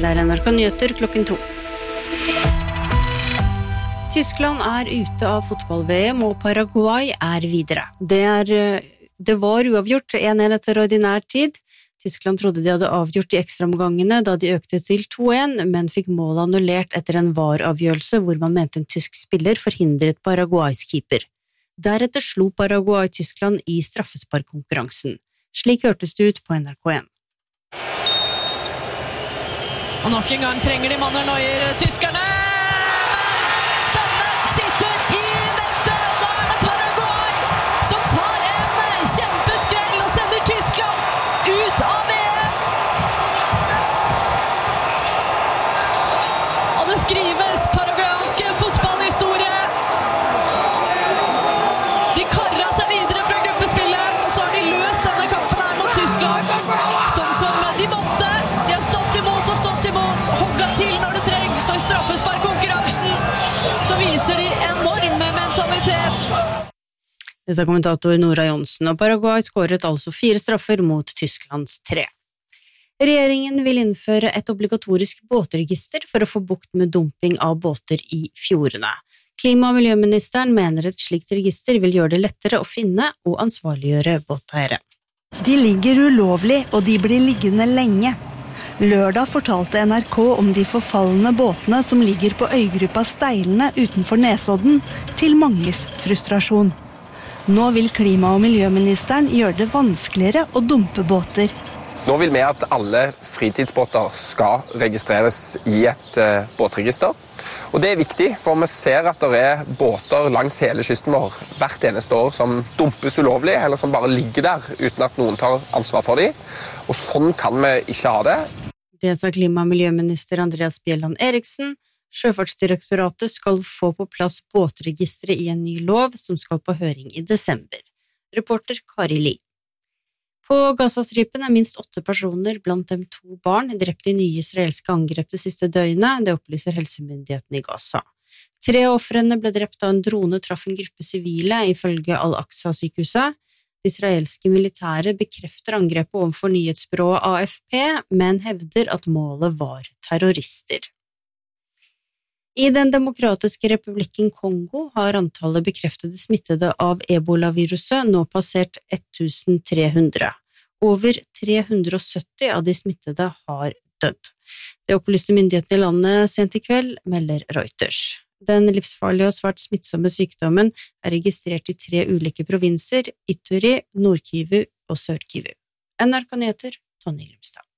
Her NRK Nyheter klokken 2. Tyskland ute av fotball-VM, og Paraguay videre. Det var uavgjort 1-1 etter ordinær tid. Tyskland trodde de hadde avgjort de ekstraomgangene da de økte til 2-1, men fikk målet annullert etter en VAR-avgjørelse hvor man mente en tysk spiller forhindret Paraguays keeper. Deretter slo Paraguay Tyskland i straffesparkkonkurransen. Slik hørtes det ut på NRK1. Og nok en gang trenger de Manuel Neuer tyskerne! Men denne sitter i nettet! Da det Paraguay som tar en kjempeskrell og sender Tyskland ut av VM! Og det skrives paraguayanske fotballhistorie. De karret seg videre fra gruppespillet, og så har de løst denne kampen her mot Tyskland. Sånn som de måtte. De har stått imot, hogga til når det trengs, og i straffesparkkonkurransen så viser de enorme mentalitet. Det sa kommentator Nora Jonsen, og Paraguay skåret altså 4 straffer mot Tysklands 3. Regjeringen vil innføre et obligatorisk båtregister for å få bukt med dumping av båter i fjordene. Klima- og miljøministeren mener et slikt register vil gjøre det lettere å finne og ansvarliggjøre båteiere. De ligger ulovlig, og de blir liggende lenge. Lørdag fortalte NRK om de forfallende båtene som ligger på øygruppa Steilene utenfor Nesodden, til manges frustrasjon. Nå vil klima- og miljøministeren gjøre det vanskeligere å dumpe båter. Nå vil vi at alle fritidsbåter skal registreres i et båtregister. Og det viktig, for vi ser at det båter langs hele kysten vår hvert eneste år som dumpes ulovlig, eller som bare ligger der uten at noen tar ansvar for dem. Og sånn kan vi ikke ha det. Det sa klima- og miljøminister Andreas Bjelland Eriksen. Sjøfartsdirektoratet skal få på plass båtregisteret i en ny lov som skal på høring i desember. Reporter Kari Li. På Gazastripen minst 8 personer, blant dem 2 barn, drept i nye israelske angrep det siste døgnet, det opplyser helsemyndighetene i Gaza. 3 av ofrene ble drept da en drone traff en gruppe sivile, ifølge Al-Aqsa-sykehuset. Det israelske militære bekrefter angrepet overfor nyhetsbyrået AFP, men hevder at målet var terrorister. I den demokratiske republikken Kongo har antallet bekreftede smittede av Ebola-viruset nå passert 1300. Over 370 av de smittede har dødd. Det opplyste myndighetene i landet sent i kveld, melder Reuters. Den livsfarlige og svært smittsomme sykdommen registrert i 3 ulike provinser, Ituri, Nord-Kivu og Sør-Kivu. NRK Nyheter, Tonje Grimstad.